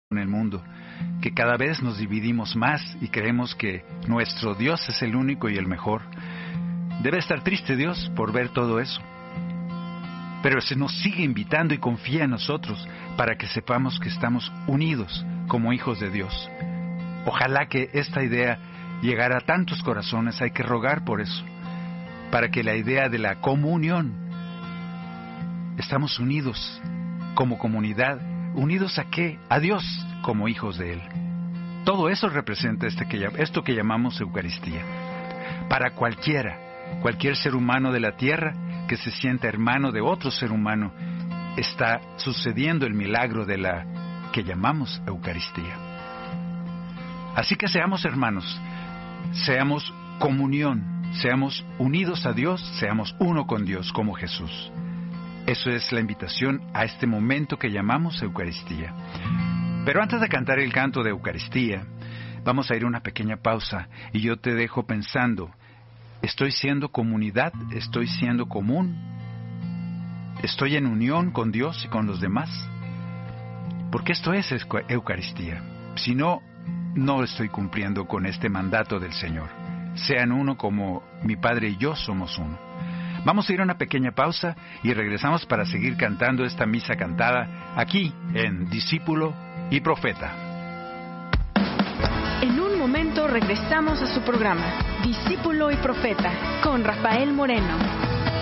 en el mundo, que cada vez nos dividimos más y creemos que nuestro Dios es el único y el mejor. Debe estar triste Dios por ver todo eso. Pero se nos sigue invitando y confía en nosotros para que sepamos que estamos unidos como hijos de Dios. Ojalá que esta idea llegara a tantos corazones. Hay que rogar por eso, para que la idea de la comunión, estamos unidos como comunidad. ¿Unidos a qué? A Dios como hijos de Él. Todo eso representa esto que llamamos Eucaristía. Para cualquier ser humano de la tierra que se sienta hermano de otro ser humano, está sucediendo el milagro de la que llamamos Eucaristía. Así que seamos hermanos, seamos comunión, seamos unidos a Dios, seamos uno con Dios como Jesús. Eso es la invitación a este momento que llamamos Eucaristía. Pero antes de cantar el canto de Eucaristía, vamos a ir a una pequeña pausa y yo te dejo pensando, ¿estoy siendo comunidad? ¿Estoy siendo común? ¿Estoy en unión con Dios y con los demás? Porque esto es Eucaristía. Si no, no estoy cumpliendo con este mandato del Señor. Sean uno como mi Padre y yo somos uno. Vamos a ir a una pequeña pausa y regresamos para seguir cantando esta misa cantada aquí en Discípulo y Profeta. En un momento regresamos a su programa, Discípulo y Profeta, con Rafael Moreno.